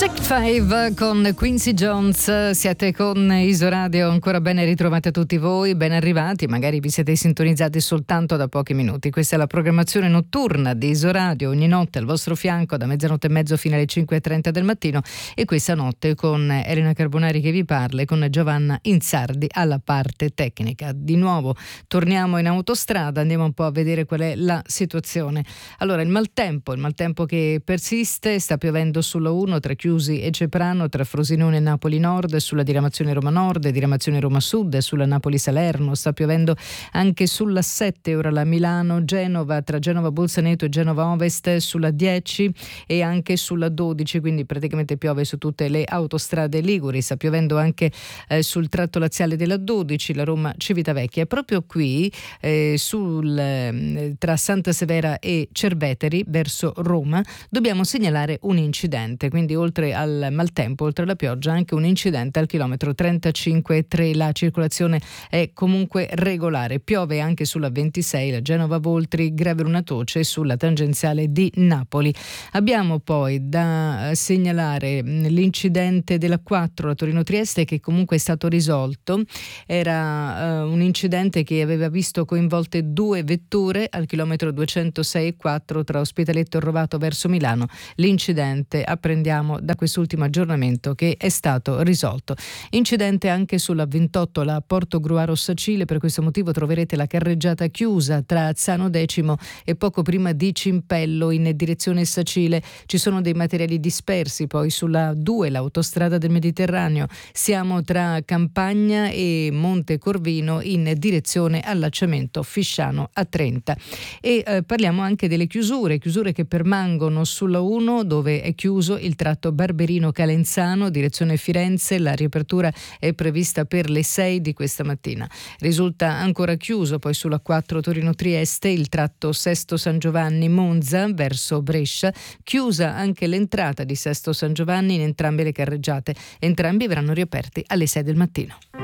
Jack 5 con Quincy Jones, siete con Isoradio, ancora ben ritrovate a tutti voi, ben arrivati, magari vi siete sintonizzati soltanto da pochi minuti. Questa è la programmazione notturna di Isoradio, ogni notte al vostro fianco da mezzanotte e mezzo fino alle 5:30 del mattino, e questa notte con Elena Carbonari che vi parla e con Giovanna Insardi alla parte tecnica. Di nuovo torniamo in autostrada, andiamo un po' a vedere qual è la situazione. Allora, il maltempo che persiste, sta piovendo sulla 1 tra Chiusi e Ceprano, tra Frosinone e Napoli Nord, sulla diramazione Roma Nord e diramazione Roma Sud, sulla Napoli Salerno, sta piovendo anche sulla 7, ora la Milano Genova, tra Genova Bolzaneto e Genova Ovest, sulla 10 e anche sulla 12, quindi praticamente piove su tutte le autostrade liguri. Sta piovendo anche sul tratto laziale della 12, la Roma Civitavecchia. Proprio qui tra Santa Severa e Cerveteri verso Roma dobbiamo segnalare un incidente, quindi oltre al maltempo, oltre alla pioggia, anche un incidente al chilometro 35,3. La circolazione è comunque regolare. Piove anche sulla 26, la Genova Voltri, Greveruna Toce, sulla tangenziale di Napoli. Abbiamo poi da segnalare l'incidente della 4, la Torino Trieste, che comunque è stato risolto. Era un incidente che aveva visto coinvolte 2 vetture al chilometro 206,4 tra Ospitaletto e Rovato verso Milano. L'incidente apprendiamo da quest'ultimo aggiornamento che è stato risolto. Incidente anche sulla 28, la Porto Gruaro Sacile, per questo motivo troverete la carreggiata chiusa tra Azzano Decimo e poco prima di Cimpello in direzione Sacile. Ci sono dei materiali dispersi poi sulla 2, l'autostrada del Mediterraneo. Siamo tra Campagna e Monte Corvino in direzione allacciamento Fisciano a 30. E parliamo anche delle chiusure che permangono sulla 1, dove è chiuso il tratto Barberino Calenzano, direzione Firenze. La riapertura è prevista per le 6 di questa mattina. Risulta ancora chiuso poi sulla 4 Torino Trieste il tratto Sesto San Giovanni Monza verso Brescia, chiusa anche l'entrata di Sesto San Giovanni in entrambe le carreggiate. Entrambi verranno riaperti alle 6 del mattino.